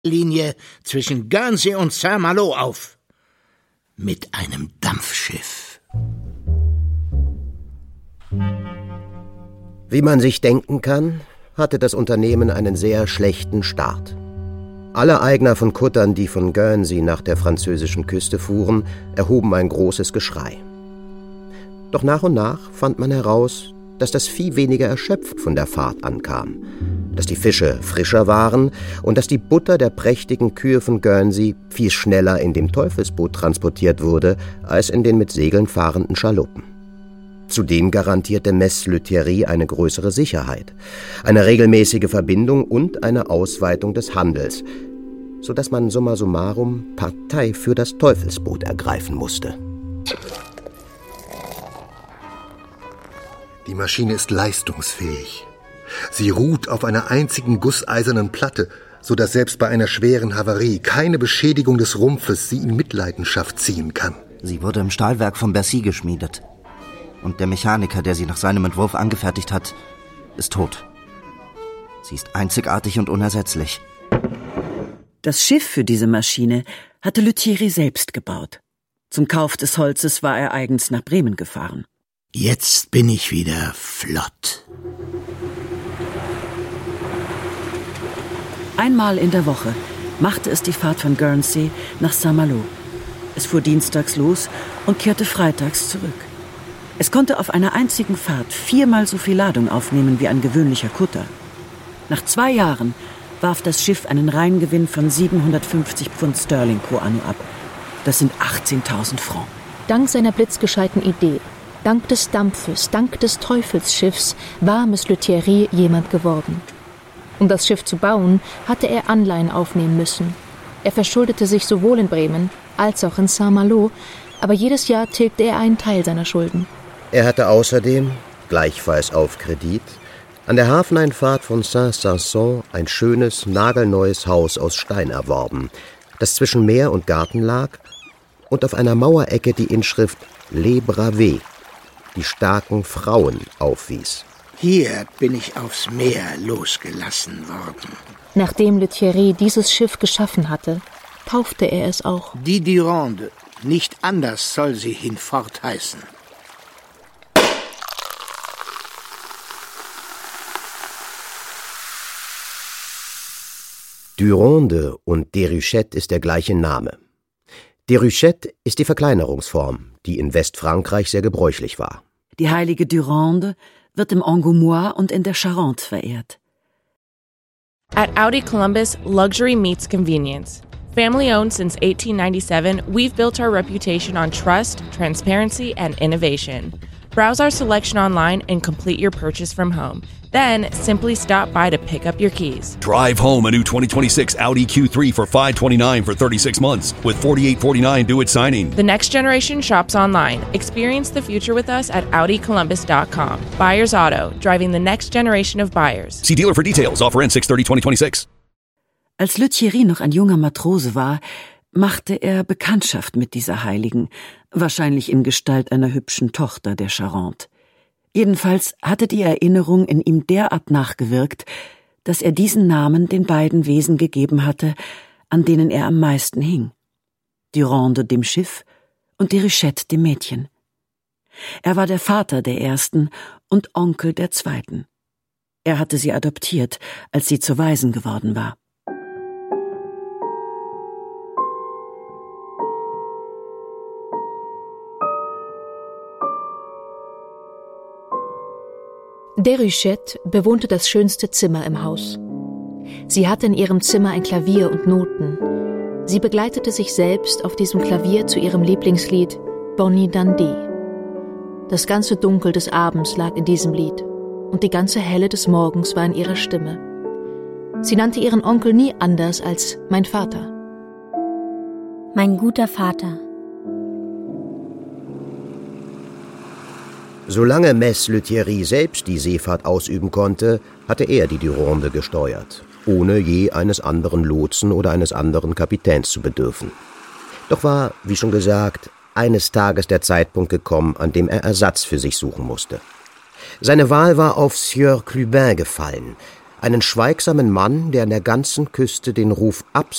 Linie zwischen Guernsey und Saint-Malo auf. Mit einem Dampfschiff. Wie man sich denken kann, hatte das Unternehmen einen sehr schlechten Start. Alle Eigner von Kuttern, die von Guernsey nach der französischen Küste fuhren, erhoben ein großes Geschrei. Doch nach und nach fand man heraus, dass das Vieh weniger erschöpft von der Fahrt ankam, dass die Fische frischer waren und dass die Butter der prächtigen Kühe von Guernsey viel schneller in dem Teufelsboot transportiert wurde, als in den mit Segeln fahrenden Schaluppen. Zudem garantierte Mess Lethierry eine größere Sicherheit, eine regelmäßige Verbindung und eine Ausweitung des Handels, sodass man summa summarum Partei für das Teufelsboot ergreifen musste. Die Maschine ist leistungsfähig. Sie ruht auf einer einzigen gusseisernen Platte, sodass selbst bei einer schweren Havarie keine Beschädigung des Rumpfes sie in Mitleidenschaft ziehen kann. Sie wurde im Stahlwerk von Bercy geschmiedet. Und der Mechaniker, der sie nach seinem Entwurf angefertigt hat, ist tot. Sie ist einzigartig und unersetzlich. Das Schiff für diese Maschine hatte Lethierry selbst gebaut. Zum Kauf des Holzes war er eigens nach Bremen gefahren. Jetzt bin ich wieder flott. Einmal in der Woche machte es die Fahrt von Guernsey nach Saint-Malo. Es fuhr dienstags los und kehrte freitags zurück. Es konnte auf einer einzigen Fahrt 4-mal so viel Ladung aufnehmen wie ein gewöhnlicher Kutter. Nach 2 Jahren warf das Schiff einen Reingewinn von 750 Pfund Sterling pro Anno ab. Das sind 18.000 Francs. Dank seiner blitzgescheiten Idee, dank des Dampfes, dank des Teufelsschiffs war Mess Lethierry jemand geworden. Um das Schiff zu bauen, hatte er Anleihen aufnehmen müssen. Er verschuldete sich sowohl in Bremen als auch in Saint-Malo, aber jedes Jahr tilgte er einen Teil seiner Schulden. Er hatte außerdem, gleichfalls auf Kredit, an der Hafeneinfahrt von Saint-Sampson ein schönes, nagelneues Haus aus Stein erworben, das zwischen Meer und Garten lag und auf einer Mauerecke die Inschrift Les Bravés, die starken Frauen, aufwies. Hier bin ich aufs Meer losgelassen worden. Nachdem Lethierry dieses Schiff geschaffen hatte, taufte er es auch. Die Durande, nicht anders soll sie hinfort heißen. Durande und Déruchette ist der gleiche Name. Déruchette ist die Verkleinerungsform, die in Westfrankreich sehr gebräuchlich war. Die heilige Durande wird im Angoumois und in der Charente verehrt. At Audi Columbus, luxury meets convenience. Family owned since 1897, we've built our reputation on trust, transparency, and innovation. Browse our selection online and complete your purchase from home. Then, simply stop by to pick up your keys. Drive home a new 2026 Audi Q3 for $529 for 36 months with $4,849 due at signing. The next generation shops online. Experience the future with us at AudiColumbus.com. Buyers Auto, driving the next generation of buyers. See dealer for details. Offer ends 6/30/2026. Als Lethierry noch ein junger Matrose war, machte er Bekanntschaft mit dieser Heiligen, wahrscheinlich in Gestalt einer hübschen Tochter der Charente. Jedenfalls hatte die Erinnerung in ihm derart nachgewirkt, dass er diesen Namen den beiden Wesen gegeben hatte, an denen er am meisten hing. Durande dem Schiff und Déruchette dem Mädchen. Er war der Vater der ersten und Onkel der zweiten. Er hatte sie adoptiert, als sie zur Waisen geworden war. Déruchette bewohnte das schönste Zimmer im Haus. Sie hatte in ihrem Zimmer ein Klavier und Noten. Sie begleitete sich selbst auf diesem Klavier zu ihrem Lieblingslied Bonnie Dundee. Das ganze Dunkel des Abends lag in diesem Lied und die ganze Helle des Morgens war in ihrer Stimme. Sie nannte ihren Onkel nie anders als mein Vater. Mein guter Vater. Solange Mess Lethierry selbst die Seefahrt ausüben konnte, hatte er die Durande gesteuert, ohne je eines anderen Lotsen oder eines anderen Kapitäns zu bedürfen. Doch war, wie schon gesagt, eines Tages der Zeitpunkt gekommen, an dem er Ersatz für sich suchen musste. Seine Wahl war auf Sieur Clubin gefallen, einen schweigsamen Mann, der an der ganzen Küste den Ruf